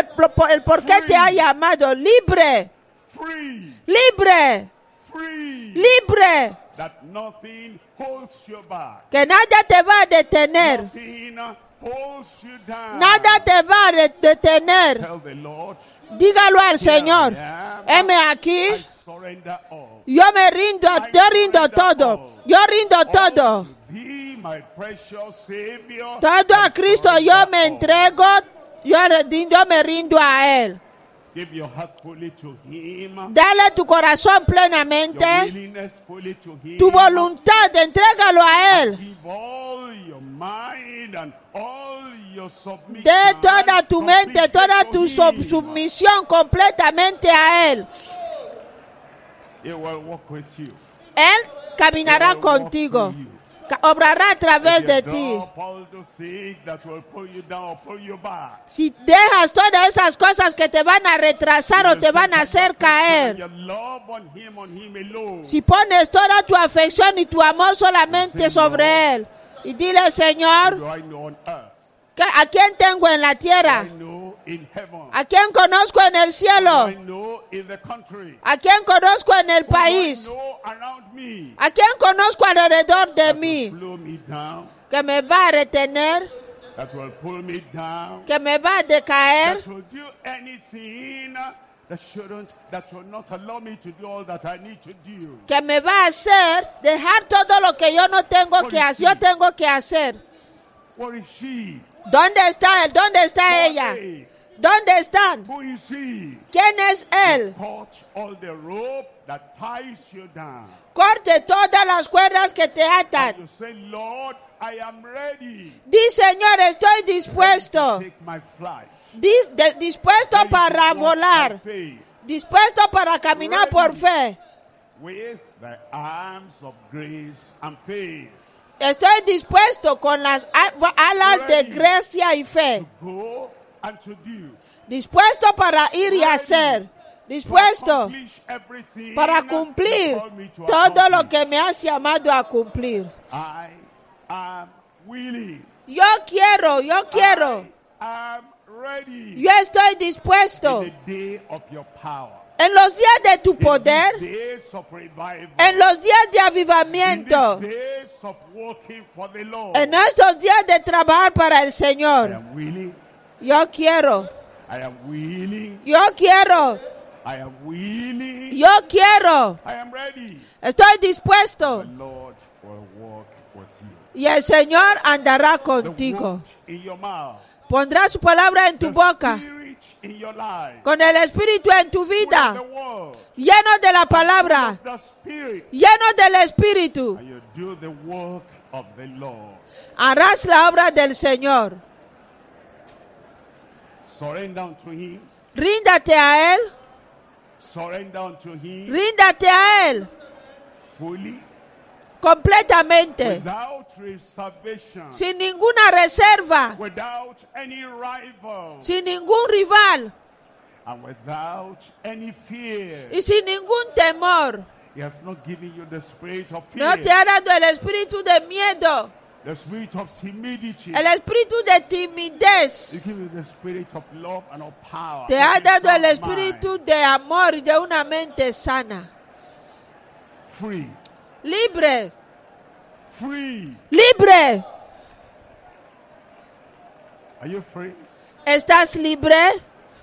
el por qué te ha llamado. Libre, Free. libre, Free. libre. That nothing holds you back. Que nada te va a detener. Nothing holds you down. Nada te va a detener. Tell the Lord, Dígalo al Señor. Heme aquí. I surrender all. Yo me rindo, yo rindo todo. Yo rindo todo. Thee, my precious Savior. Todo a Cristo yo me entrego. Yo me rindo a Él. Give your heart fully to Him. Dale tu corazón Your plenamente. willingness fully to Him. Tu voluntad, entrégalo a Él. Give all your mind and all your submission. De toda tu mente, completely toda to tu Him. sumisión completamente a Él. He will walk with you. Él He caminará will walk contigo. through you. Obrará a través If de you ti. drop all those things that will pull you down or pull you back. Si dejas todas esas cosas que te van a retrasar o te van a hacer caer. Your love on Him alone. Si pones toda tu afección y tu amor solamente sobre Él. Y dile, Señor, Do I know on earth? ¿a quién tengo en la Do tierra? I know in heaven? ¿A quién conozco en el Do cielo? I know in the country? ¿A quién conozco en el Who do I país? know around me? ¿A quién conozco alrededor de That mí? will slow me down. Que me va a retener, That will pull me down. que me va a decaer, That will do anything that will not allow me to do all that I need to do. que me va a hacer dejar todo lo que yo no tengo que hacer. Yo tengo que hacer. What is she? ¿Dónde está él? ¿Dónde está ella? Hey, ¿Dónde están? who is he? ¿Quién es él? Cut all the rope that ties you down. Corte todas las cuerdas que te And atan. you say, Lord, I am ready. Di, Señor, estoy dispuesto. Take my flight. Dispuesto Ready to para walk volar. by faith Dispuesto para caminar por fe. with the arms of grace and faith. Estoy dispuesto con las alas de gracia y fe. Go and to do. Dispuesto para ir y hacer. Dispuesto Accomplish everything para you cumplir call me to todo lo accomplish. que me has llamado a cumplir. I am willing. Yo quiero. I am ready. Yo estoy dispuesto. In the day of your power. En los días de tu In poder, these days of revival. en los días de In avivamiento, these days of working for the Lord. en estos días de trabajar para el I Señor. am willing. Yo quiero. I am willing. Yo quiero. I am willing. Yo quiero. I am ready. Estoy dispuesto. The Lord will walk with you. Y el Señor andará The contigo. word in your mouth. Pondrá su palabra en tu The boca. Spirit in your life. Con el Espíritu en tu Full of vida. the word. Lleno de la palabra. The Spirit. Lleno del Espíritu. And you do the work of the Lord. Harás la obra del Señor. Surrender unto Him. Ríndate a Él. Surrender unto Him Ríndate a Él. fully. Completamente. Without reservation. Sin ninguna reserva. Without any rival. Sin ningún rival. And without any fear. Y sin ningún temor. He has not given you the spirit of No fear. te ha dado el espíritu de miedo. The spirit of timidity. El espíritu de He timidez. gives you the spirit of love and of power. Te ha of a dado el sound espíritu mind. de amor y de una mente sana. Free. Libre. Free. Libre. Are you free? ¿Estás libre?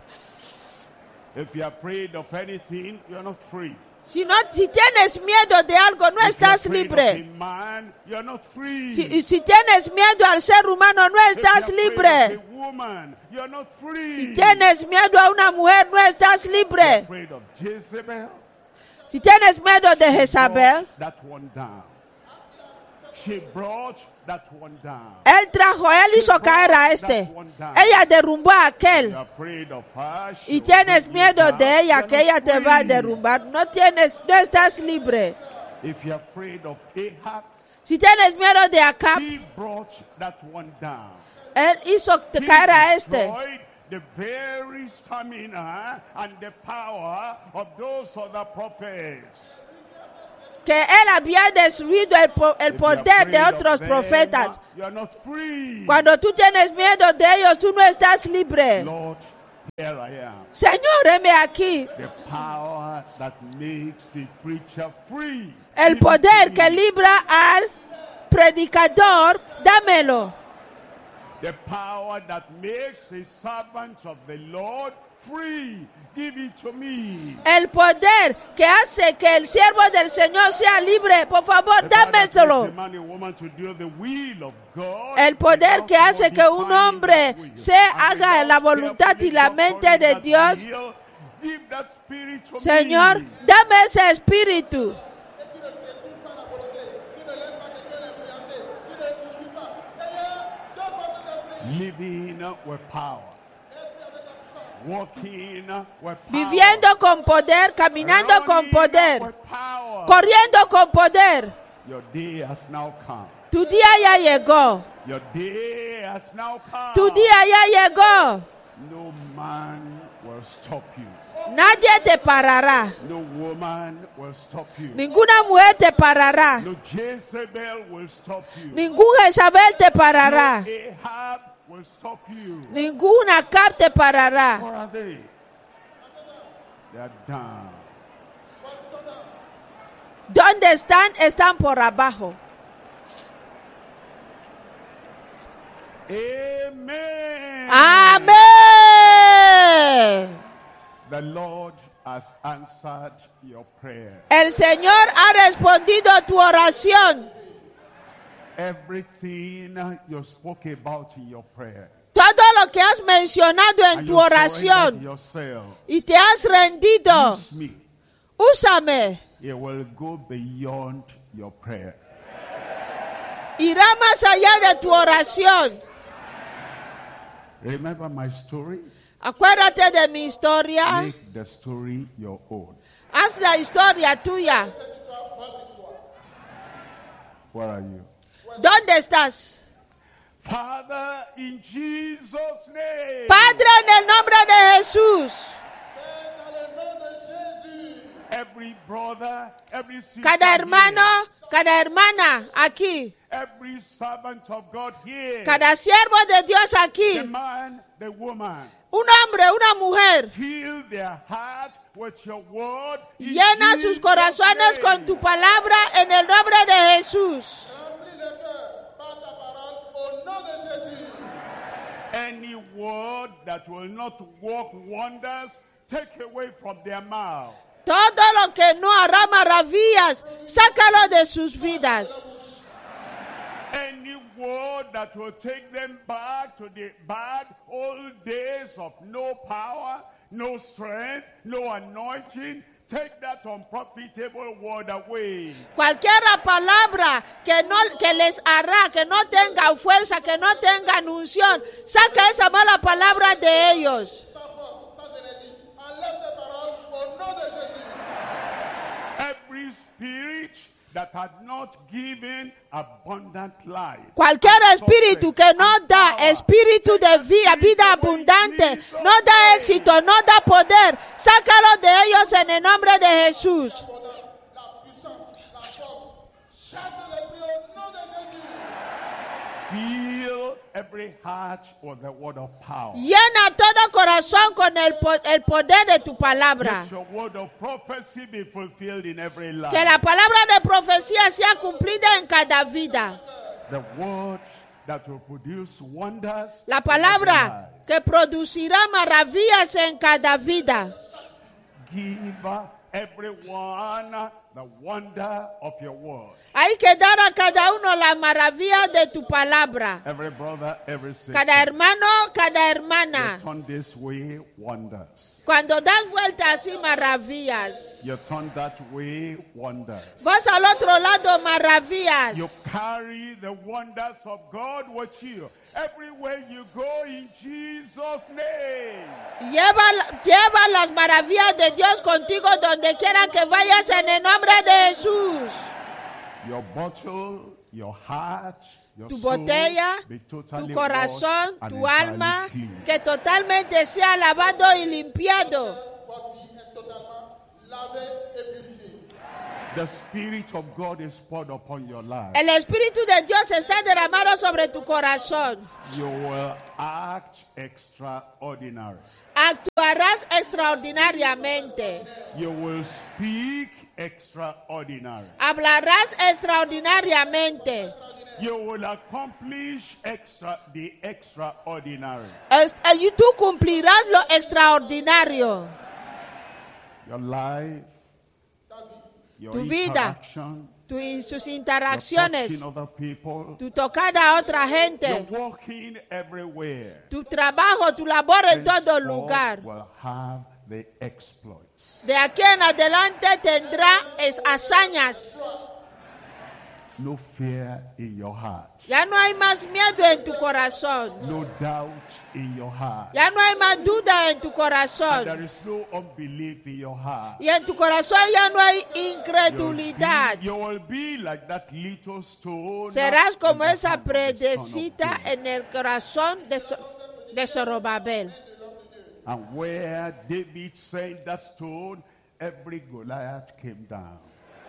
If you are afraid of anything, you are not free. Si tienes miedo de algo, no If you are estás afraid libre. of a man, you are not free. Si tienes miedo al ser humano, no If you are estás afraid libre. of a woman, you are not free. Si tienes miedo a una mujer, no estás If you are libre. afraid of Jezebel, Si tienes miedo de Jezabel, brought that one down. She brought that one down. él hizo caer a este. Ella derrumbó a You aquel. are afraid of her, she Y will tienes bring you miedo down. de You ella, are que not ella te va a free. derrumbar. No estás libre. If you are afraid of Ahab, Si tienes miedo de Acab, he brought that one down. él hizo He caer a este. destroyed the very stamina and the power of those other prophets. Que él había destruido el poder de otros profetas. You are not free. Cuando tú tienes miedo de ellos, tú no estás libre. Lord, Here I am. Señor, heme aquí. The power that makes the preacher free. El Give it to poder me. que libra al predicador, dámelo. The power that makes the servants of the Lord free. Give it to me. El poder que hace que el siervo del Señor sea libre, por favor, The power that makes dámelo. a man and woman to do the will of God. El poder without que hace que un modifying hombre that will. se haga And la without voluntad y la carefully mente de doctoring that Dios. will. Give that spirit to Señor, me. dame ese espíritu. Living with power. Walking with power. Viviendo con poder, caminando con Running poder, with power. corriendo con poder. Your day has now come. Tu día ya llegó. Your day has now come. Tu día ya llegó. No man will stop you. Nadie te parará. No woman will stop you. Ninguna mujer te parará. No Jezebel will stop you. Ningún Jezabel te parará. No Ahab will stop you. Ninguna Acab te parará. Where are they? They are down. ¿Dónde están? Están por abajo. Amen. Amén. The Lord has answered your prayer. El Señor ha respondido a tu oración. Everything you spoke about in your prayer. Todo lo que has mencionado en And tu you surrendered oración yourself. y te has rendido. Use me. Úsame. It will go beyond your prayer. Irá más allá de tu oración. Remember my story? Acuérdate de mi historia. Make the story your own. Haz la historia tuya. Where are you? ¿Dónde estás? Father, in Jesus' name. Padre, en el nombre de Jesús. Every brother, every sister Cada hermano, here, cada hermana aquí. every servant of God here, Cada siervo de Dios the aquí. man, the woman, Un hombre, una mujer. fill their heart with your word. in Llena sus Jesus' corazones name. con tu palabra en el nombre de Jesús. Any word that will not work wonders, take away from their mouth. Todo lo que no hará maravillas, sácalo de sus vidas. Any word that will take them back to the bad old days of no power, no strength, no anointing, take that unprofitable word away. Cualquier palabra que les hará, que no tengan fuerza, que no tengan unción, saca esa mala palabra de ellos. Every spirit that had not given abundant life. Cualquier espíritu que no da espíritu de vida abundante, no da éxito, no da poder, sácalo de ellos en el nombre de Jesús. Fill every heart with the word of power. Llena todo corazón con el poder de tu palabra. Let your word of prophecy be fulfilled in every life. Que la palabra de profecía sea cumplida en cada vida. The word that will produce wonders. La in every palabra life. que producirá maravillas en cada vida. Give everyone the wonder of your word. Hay que dar a cada uno la maravilla de tu palabra. Every brother, every sister. Cada hermano, cada You hermana. turn this way, wonders. Cuando das vuelta así, maravillas. You turn that way, wonders. Vas al otro lado, maravillas. You carry the wonders of God with you everywhere you go in Jesus' name. Lleva las maravillas de Dios contigo donde quiera que vayas en el nombre de Jesús. Your bottle, your heart, your Tu soul botella, be tu totally corazón, washed and tu entirely alma, clean. que totalmente sea lavado y limpiado. The Spirit of God is poured upon your life. El Espíritu de Dios está derramado sobre tu corazón. You will act extraordinary. Actuarás extraordinariamente. You will speak extraordinary. Hablarás extraordinariamente. You will accomplish the extraordinary. Y tú cumplirás lo extraordinario. Your life, your Tu vida, interaction, sus your interacciones, touching other people, tu tocar a otra you're gente, walking everywhere. tu trabajo, tu labor en todo Henceforth lugar. will have the exploits. De aquí en adelante tendrá hazañas. No fear in your heart. Ya no hay más miedo en tu corazón. No doubt in your heart. Ya no hay más duda en tu And corazón. there is no unbelief in your heart. Y en tu corazón ya no hay incredulidad. You will be like that little stone. Serás como in the esa hand of the son of predecita David. en el corazón de Zorobabel. And where David sent that stone, every Goliath came down.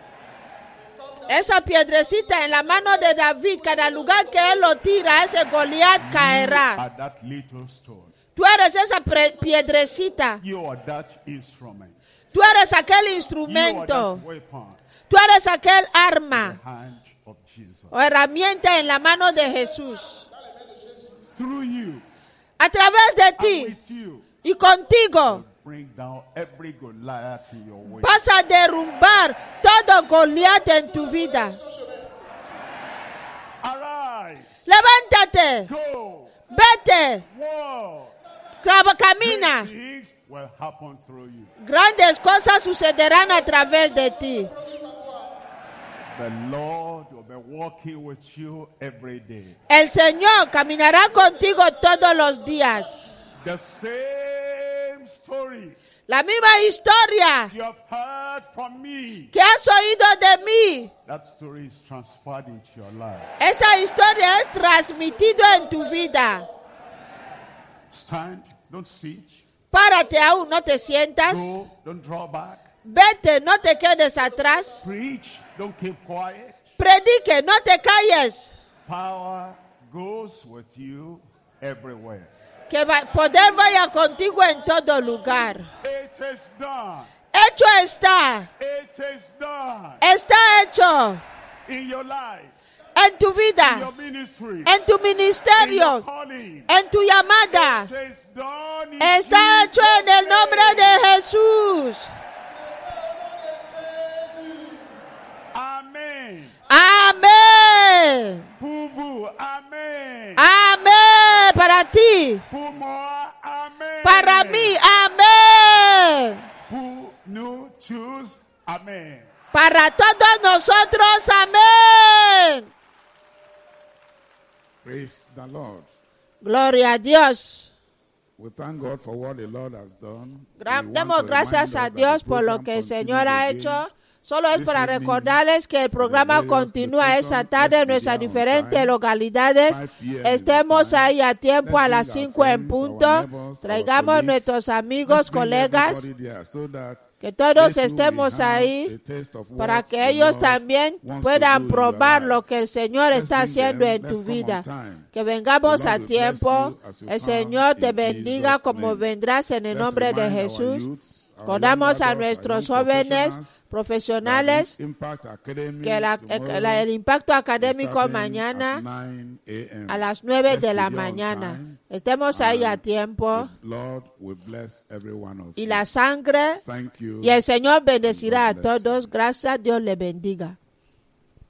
Esa piedrecita en la mano de David, cada lugar que él lo tira, ese Goliat You caerá. are that little stone. Tú eres esa piedrecita. You are that instrument. Tú eres aquel You are that instrumento. weapon Tú eres aquel in the arma hand of Jesus. o herramienta en la mano de Jesús. Through you A través de and ti with you, y contigo bring down every Goliath in your way. vas a derrumbar todo Goliat en tu vida. Arise, Levántate, go, vete, walk. camina. Great things will happen through you. Grandes cosas sucederán a través de ti. The Lord will be walking with you every day. El Señor caminará contigo todos los días. The same story La misma historia you have heard from me, que has oído de mí, that story is transferred into your life. esa historia es transmitida en tu vida. Stand, don't sit. Párate aún, no te sientas. Go, don't draw back. Vete, no te quedes atrás. Preach, don't keep quiet. Predique, no te calles. Power goes with you everywhere. Que poder vaya contigo en todo lugar. It is done. Hecho está. It is done Está hecho in your life, en tu in vida, your ministry, en tu in your ministerio, calling. en tu llamada. It is done in Está hecho en el nombre de Jesús. Amen. Amén. Boo-boo. Amen. Amén. Para ti. Boo-moa. Amen. Para mí. Amén. Boo-no choose. Amen. Para todos nosotros. Amén. Praise the Lord. Gloria a Dios. We thank God for what the Lord has done. We want Demos to gracias remind a us that Dios the por lo program que el Señor continues ha again. hecho. Solo es This para evening, recordarles que el programa various continúa esa locations, tarde en let's be nuestras there on diferentes time. localidades. 5 p.m. Estemos is the time. ahí a tiempo a Let's las bring our 5 en friends, our punto. neighbors, our Traigamos colleagues. nuestros amigos, Let's bring colegas, everybody there so that que todos they too estemos will have ahí a taste of para what que the ellos Lord también wants to puedan do in your probar life. lo que el Señor Let's está bring haciendo them. en tu Let's come vida. on time. Que vengamos The Lord a will tiempo. bless you as you El come Señor te in bendiga Jesus' como name. vendrás en el Let's nombre de remind our Jesús. youths, our Recordamos young a adults, nuestros our young jóvenes professionals, profesionales Impact Academy que tomorrow el impacto académico starting mañana at 9 a.m. a las 9 Let's de be la there on mañana. time. Estemos ahí a And tiempo the Lord will bless every one of y you. la sangre Thank you. y el Señor bendecirá a God bless you. todos. Gracias, Dios le bendiga.